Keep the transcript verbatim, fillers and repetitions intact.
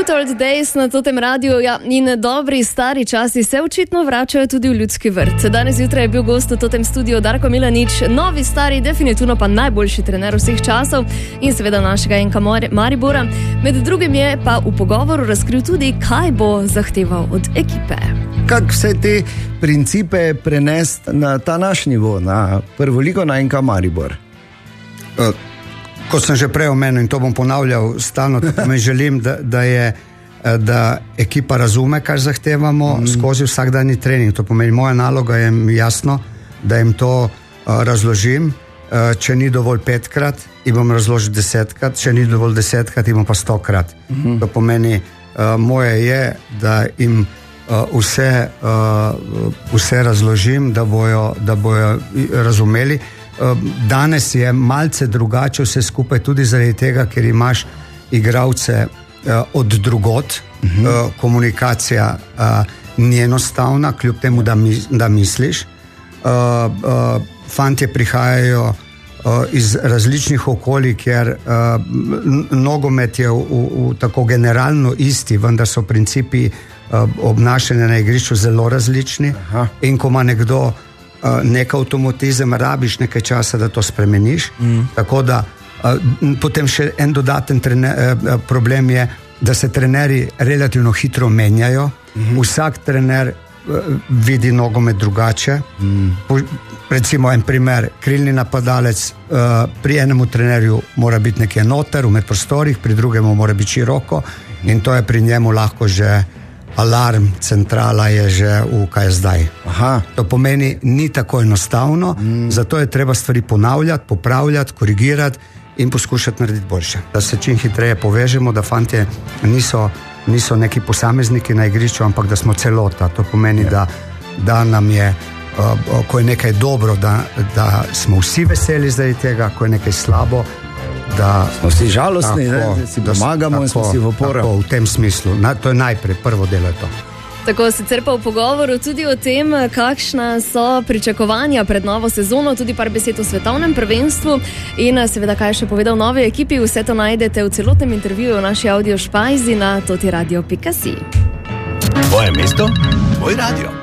Good old days na totem radiju, ja, in dobri stari časi se očitno vračajo tudi v Ljudski vrt. Danes zjutraj je bil gost v totem studiu Darko Milanič, novi stari, definitivno pa najboljši trener vseh časov in seveda našega Enka Maribora. Med drugim je pa v pogovoru razkril tudi, kaj bo zahteval od ekipe. Kako vse te principe prenesti na ta naš nivo, na prvo ligo, na Enka Maribor? Uh. Kot sem že prej omenil in to bom ponavljal stalno, tako me želim, da, da je da ekipa razume, kaj zahtevamo mm. skozi vsakdanji trening. To pomeni, moja naloga je jasno, da jim to uh, razložim. Uh, če ni dovolj petkrat, jim bom razložil desetkrat, če ni dovolj desetkrat, jim bom pa stokrat. Mm. To pomeni, uh, moje je, da jim uh, vse, uh, vse razložim, da bojo, da bojo razumeli. Danes je malce drugače vse skupaj tudi zaradi tega, ker imaš igralce uh, od drugot, uh-huh. uh, komunikacija uh, ni enostavna, kljub temu, da, mi, da misliš. Uh, uh, fantje prihajajo uh, iz različnih okolij, ker uh, nogomet je v, v, v tako generalno isti, vendar so principi uh, obnašanja na igrišču zelo različni. Aha. In ko ima nekdo nek avtomatizem, rabiš nekaj časa, da to spremeniš. Mm. Tako da potem še en dodaten trener, problem je, da se trenerji relativno hitro menjajo. Mm-hmm. Vsak trener vidi nogomet drugače. Mm. Recimo en primer, krilni napadalec pri enemu trenerju mora biti nekje noter, v medprostorih, pri drugemu mora biti široko in to je pri njemu lahko že alarm, centrala je že v kaj zdaj. Aha. To pomeni, ni tako enostavno, mm. zato je treba stvari ponavljati, popravljati, korigirati in poskušati narediti boljše. Da se čim hitreje povežemo, da fantje niso, niso neki posamezniki na igrišču, ampak da smo celota. To pomeni, da, da nam je, uh, ko je nekaj dobro, da, da smo vsi veseli zaradi tega, ko je nekaj slabo, da smo vsi žalostni, tako, da si pomagamo tako, in smo si v oporo. Tako, v tem smislu. Na, to je najprej, prvo delo je to. Tako, sicer pa v pogovoru tudi o tem, kakšna so pričakovanja pred novo sezono, tudi par besed o svetovnem prvenstvu in seveda, kaj je še povedal novi ekipi, vse to najdete v celotnem intervjuju v naši audio špajzi na totiradio pika si. Tvoje mesto, tvoj radio.